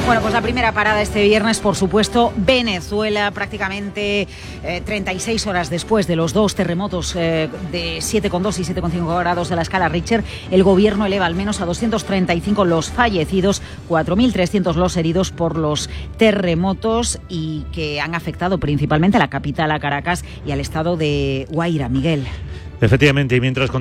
Bueno, pues la primera parada este viernes, por supuesto, Venezuela, prácticamente 36 horas después de los dos terremotos de 7,2 y 7,5 grados de la escala Richter. El gobierno eleva al menos a 235 los fallecidos, 4.300 los heridos por los terremotos y que han afectado principalmente a la capital, a Caracas, y al estado de Guaira. Miguel. Efectivamente, y mientras